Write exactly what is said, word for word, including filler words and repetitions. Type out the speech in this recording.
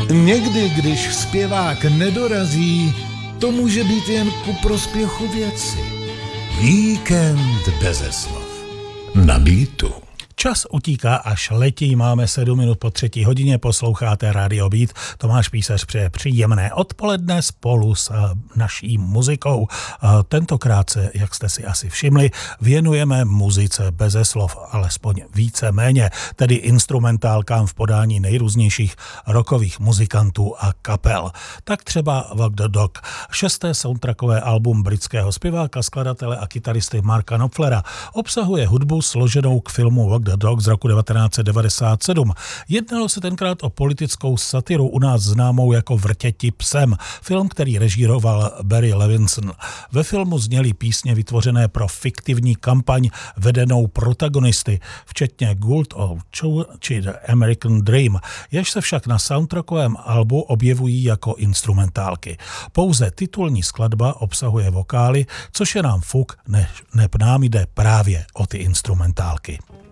Někdy, když zpěvák nedorazí, to může být jen ku prospěchu věci. Víkend beze slov. Na Beatu. Čas utíká, až letí, máme sedm minut po třetí hodině, posloucháte Radio Beat. Tomáš Písař přeje příjemné odpoledne spolu s naší muzikou. Tentokrát se, jak jste si asi všimli, věnujeme muzice beze slov, alespoň více méně, tedy instrumentálkám v podání nejrůznějších rockových muzikantů a kapel. Tak třeba Walk the Dog, šesté soundtrackové album britského zpěváka, skladatele a kytaristy Marka Knopflera, obsahuje hudbu složenou k filmu Walk the Dog z roku devatenáct set devadesát sedm. Jednalo se tenkrát o politickou satiru, u nás známou jako Vrtěti psem, film, který režíroval Barry Levinson. Ve filmu zněly písně vytvořené pro fiktivní kampaň vedenou protagonisty, včetně Gould of Show či The American Dream, jež se však na soundtrackovém albu objevují jako instrumentálky. Pouze titulní skladba obsahuje vokály, což je nám fuk, neb nám jde právě o ty instrumentálky.